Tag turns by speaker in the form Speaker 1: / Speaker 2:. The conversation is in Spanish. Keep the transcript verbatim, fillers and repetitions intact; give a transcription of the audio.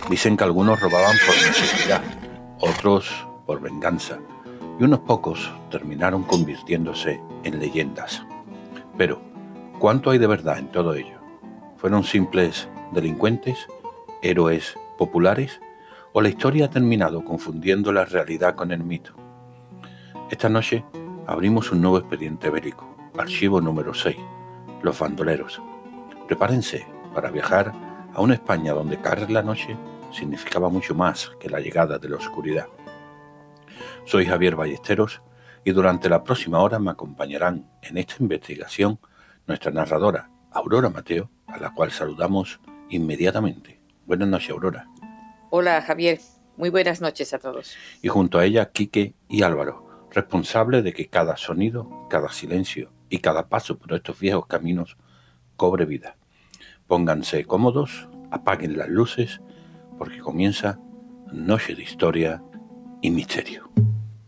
Speaker 1: Dicen que algunos robaban por necesidad, otros por venganza, y unos pocos terminaron convirtiéndose en leyendas. Pero, ¿cuánto hay de verdad en todo ello? ¿Fueron simples delincuentes, héroes populares, o la historia ha terminado confundiendo la realidad con el mito? Esta noche abrimos un nuevo expediente bélico, archivo número seis, Los Bandoleros. Prepárense para viajar a una España donde caer la noche significaba mucho más que la llegada de la oscuridad. Soy Javier Ballesteros y durante la próxima hora me acompañarán en esta investigación nuestra narradora, Aurora Mateo, a la cual saludamos inmediatamente. Buenas noches, Aurora.
Speaker 2: Hola, Javier. Muy buenas noches a todos.
Speaker 1: Y junto a ella, Quique y Álvaro, responsables de que cada sonido, cada silencio y cada paso por estos viejos caminos cobre vida. Pónganse cómodos, apaguen las luces, porque comienza Noche de Historia y Misterio.